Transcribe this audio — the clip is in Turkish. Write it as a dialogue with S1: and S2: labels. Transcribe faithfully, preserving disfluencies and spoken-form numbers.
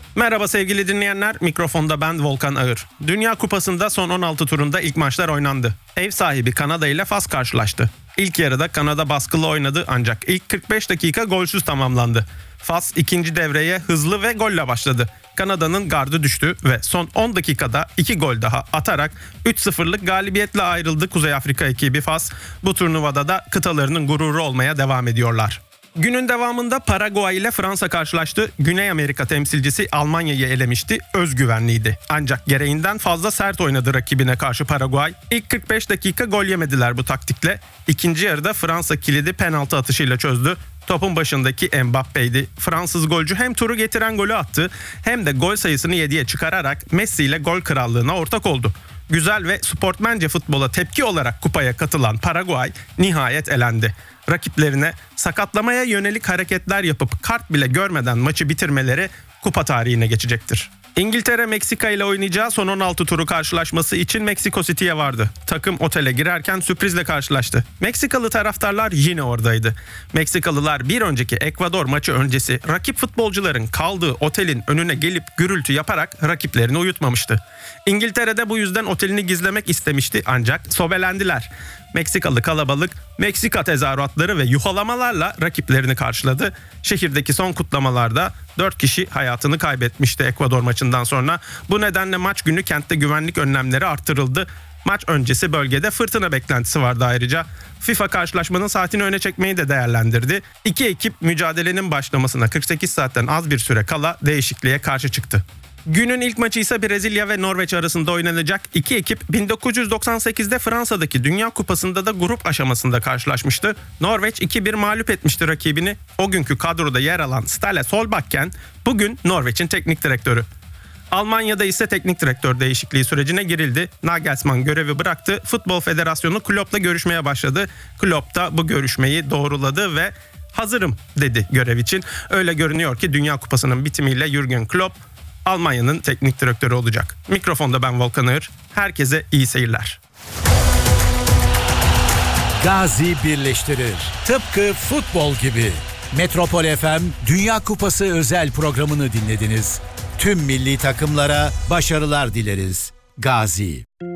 S1: Merhaba sevgili dinleyenler, mikrofonda ben Volkan Ağır. Dünya Kupası'nda son on altı turunda ilk maçlar oynandı. Ev sahibi Kanada ile Fas karşılaştı. İlk yarıda Kanada baskılı oynadı ancak ilk kırk beş dakika golsüz tamamlandı. Fas ikinci devreye hızlı ve golle başladı. Kanada'nın gardı düştü ve son on dakikada iki gol daha atarak üç sıfırlık galibiyetle ayrıldı Kuzey Afrika ekibi Fas. Bu turnuvada da kıtalarının gururu olmaya devam ediyorlar. Günün devamında Paraguay ile Fransa karşılaştı. Güney Amerika temsilcisi Almanya'yı elemişti. Özgüvenliydi. Ancak gereğinden fazla sert oynadı rakibine karşı Paraguay. İlk kırk beş dakika gol yemediler bu taktikle. İkinci yarıda Fransa kilidi penaltı atışıyla çözdü. Topun başındaki Mbappe'ydi. Fransız golcü hem turu getiren golü attı hem de gol sayısını yediye çıkararak Messi ile gol krallığına ortak oldu. Güzel ve sportmence futbola tepki olarak kupaya katılan Paraguay nihayet elendi. Rakiplerine sakatlamaya yönelik hareketler yapıp kart bile görmeden maçı bitirmeleri kupa tarihine geçecektir. İngiltere Meksika ile oynayacağı son on altı turu karşılaşması için Meksiko City'ye vardı. Takım otele girerken sürprizle karşılaştı. Meksikalı taraftarlar yine oradaydı. Meksikalılar bir önceki Ekvador maçı öncesi rakip futbolcuların kaldığı otelin önüne gelip gürültü yaparak rakiplerini uyutmamıştı. İngiltere'de bu yüzden otelini gizlemek istemişti ancak sobelendiler. Meksikalı kalabalık Meksika tezahüratları ve yuhalamalarla rakiplerini karşıladı. Şehirdeki son kutlamalarda dört kişi hayatını kaybetmişti Ekvador maçından sonra. Bu nedenle maç günü kentte güvenlik önlemleri artırıldı. Maç öncesi bölgede fırtına beklentisi vardı ayrıca. FIFA karşılaşmanın saatini öne çekmeyi de değerlendirdi. İki ekip mücadelenin başlamasına kırk sekiz saatten az bir süre kala değişikliğe karşı çıktı. Günün ilk maçı ise Brezilya ve Norveç arasında oynanacak. İki ekip bin dokuz yüz doksan sekizde Fransa'daki Dünya Kupası'nda da grup aşamasında karşılaşmıştı. Norveç iki bir mağlup etmişti rakibini. O günkü kadroda yer alan Ståle Solbakken bugün Norveç'in teknik direktörü. Almanya'da ise teknik direktör değişikliği sürecine girildi. Nagelsmann görevi bıraktı. Futbol Federasyonu Klopp'la görüşmeye başladı. Klopp da bu görüşmeyi doğruladı ve hazırım dedi görev için. Öyle görünüyor ki Dünya Kupası'nın bitimiyle Jürgen Klopp Almanya'nın teknik direktörü olacak. Mikrofonda ben Volkan Ağır. Herkese iyi seyirler.
S2: Gazi birleştirir. Tıpkı futbol gibi. Metropol F M Dünya Kupası özel programını dinlediniz. Tüm milli takımlara başarılar dileriz. Gazi.